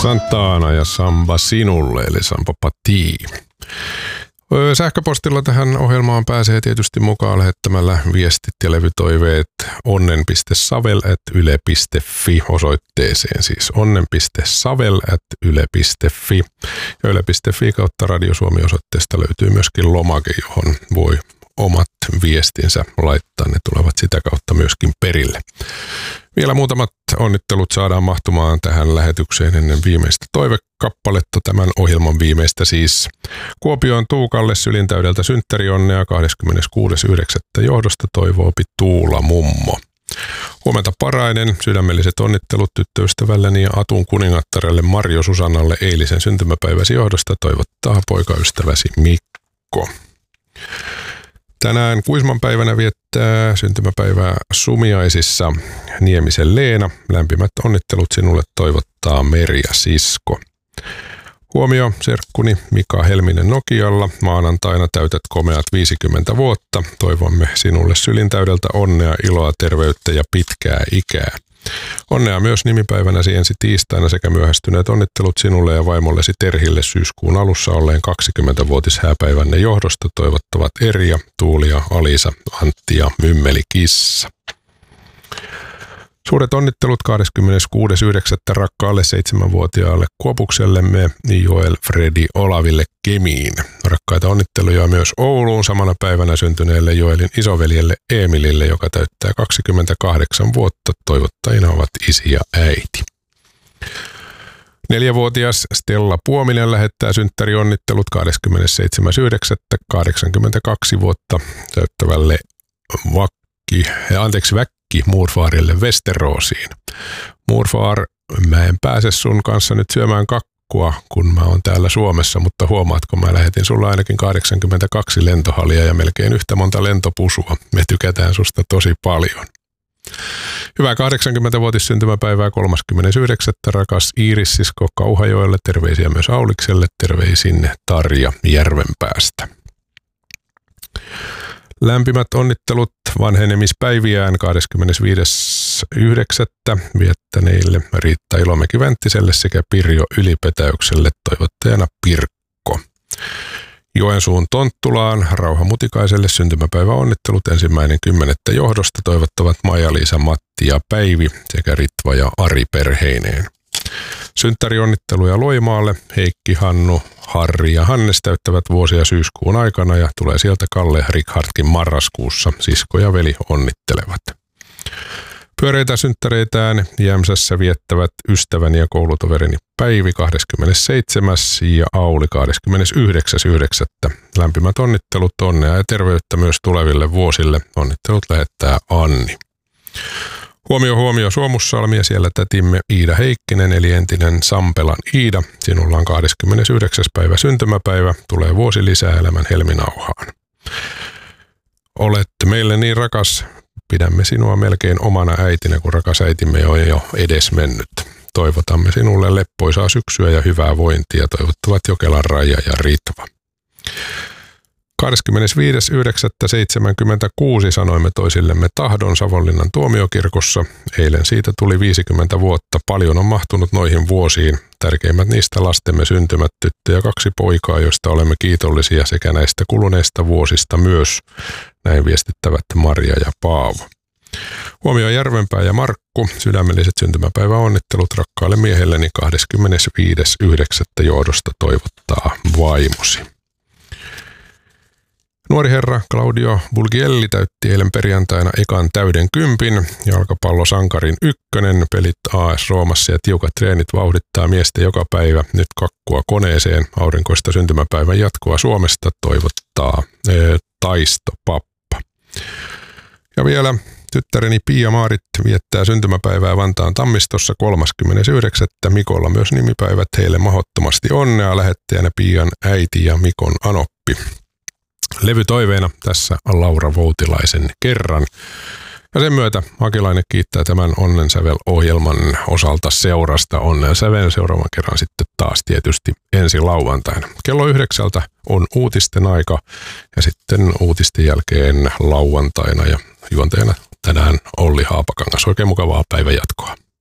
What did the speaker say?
Santana ja Samba sinulle, eli Samba Pati. Sähköpostilla tähän ohjelmaan pääsee tietysti mukaan lähettämällä viestit ja levytoiveet onnen.savel@yle.fi osoitteeseen. Siis onnen.savel@yle.fi. Ja yle.fi kautta Radio Suomi -osoitteesta löytyy myöskin lomake, johon voi omat viestinsä laittaa. Ne tulevat sitä kautta myöskin perille. Vielä muutamat onnittelut saadaan mahtumaan tähän lähetykseen ennen viimeistä toivekappaletta. Tämän ohjelman viimeistä siis. Kuopioon Tuukalle sylintäydeltä synttärionnea 26.9. johdosta toivoopi Tuula mummo. Huomenta Parainen, sydämelliset onnittelut tyttöystävälleni ja Atun kuningattarelle Marjo Susannalle eilisen syntymäpäiväsi johdosta toivottaa poikaystäväsi Mikko. Tänään Kuisman päivänä viettää syntymäpäivää Sumiaisissa Niemisen Leena. Lämpimät onnittelut sinulle toivottaa Merja sisko. Huomio serkkuni Mika Helminen Nokialla. Maanantaina täytät komeat 50 vuotta. Toivomme sinulle sylintäydeltä onnea, iloa, terveyttä ja pitkää ikää. Onnea myös nimipäivänäsi ensi tiistaina sekä myöhästyneet onnittelut sinulle ja vaimollesi Terhille syyskuun alussa olleen 20-vuotishääpäivänne johdosta toivottavat Erja, Tuuli ja Alisa, Antti ja Mymmeli Kissa. Suuret onnittelut 26.9. rakkaalle 7-vuotiaalle Kuopuksellemme Joel Fredi Olaville Kemiin. Rakkaita onnitteluja myös Ouluun samana päivänä syntyneelle Joelin isoveljelle Emilille, joka täyttää 28 vuotta. Toivottajina ovat isi ja äiti. 4-vuotias Stella Puominen lähettää synttärionnittelut 27.9. 82 vuotta täyttävälle Väkki Muurfaarille Westerosiin. Muurfaar, mä en pääse sun kanssa nyt syömään kakkua, kun mä oon täällä Suomessa, mutta huomaatko, mä lähetin sulla ainakin 82 lentohalia ja melkein yhtä monta lentopusua. Me tykätään susta tosi paljon. Hyvää 80-vuotissyntymäpäivää 39. rakas Iiris-sisko Kauhajoelle. Terveisiä myös Aulikselle. Terveisin Tarja Järvenpäästä. Lämpimät onnittelut vanhenemispäiviään 25.9. viettäneille Riitta Ilomäki-Vänttiselle sekä Pirjo Ylipetäykselle toivottajana Pirkko. Joensuun Tonttulaan Rauha Mutikaiselle syntymäpäiväonnittelut 1.10. johdosta toivottavat Maija-Liisa, Matti ja Päivi sekä Ritva ja Ari perheineen. Synttärionnitteluja Loimaalle Heikki, Hannu, Harri ja Hannes täyttävät vuosia syyskuun aikana ja tulee sieltä Kalle ja Rickardkin marraskuussa. Sisko ja veli onnittelevat. Pyöreitä synttäreitään Jämsässä viettävät ystäväni ja koulutoverini Päivi 27. ja Auli 29.9. Lämpimät onnittelut, onnea ja terveyttä myös tuleville vuosille. Onnittelut lähettää Anni. Huomio Suomussalmi ja siellä tätimme Iida Heikkinen eli entinen Sampelan Iida. Sinulla on 29. päivä syntymäpäivä. Tulee vuosi lisää elämän helminauhaan. Olet meille niin rakas. Pidämme sinua melkein omana äitinä, kun rakas äitimme on jo edesmennyt. Toivotamme sinulle leppoisaa syksyä ja hyvää vointia. Toivottavat Jokelan Raija ja Ritva. 25.9.76 sanoimme toisillemme tahdon Savonlinnan tuomiokirkossa. Eilen siitä tuli 50 vuotta. Paljon on mahtunut noihin vuosiin. Tärkeimmät niistä lastemme syntymät, tyttö ja 2 poikaa, joista olemme kiitollisia sekä näistä kuluneista vuosista myös. Näin viestittävät Maria ja Paavo. Huomio Järvenpää ja Markku. Sydämelliset syntymäpäiväonnittelut rakkaalle miehelleni 25.9. johdosta toivottaa vaimosi. Nuori herra Claudio Bulgielli täytti eilen perjantaina ekan täyden 10. Jalkapallosankarin 1. Pelit AS Roomassa ja tiukat treenit vauhdittaa miestä joka päivä. Nyt kakkua koneeseen. Aurinkoista syntymäpäivän jatkoa Suomesta toivottaa Taisto Pappa. Ja vielä tyttäreni Pia-Maarit viettää syntymäpäivää Vantaan Tammistossa 39. Mikolla myös nimipäivät. Heille mahdottomasti onnea. Lähettäjänä Pian äiti ja Mikon anoppi. Levytoiveena tässä Laura Voutilaisen Kerran. Ja sen myötä Hakilainen kiittää tämän Onnensävel-ohjelman osalta seurasta. Onnensävel seuraavan kerran sitten taas tietysti ensi lauantaina. Kello 9 on uutisten aika ja sitten uutisten jälkeen lauantaina ja juontajana tänään Olli Haapakangas. Oikein mukavaa päivän jatkoa.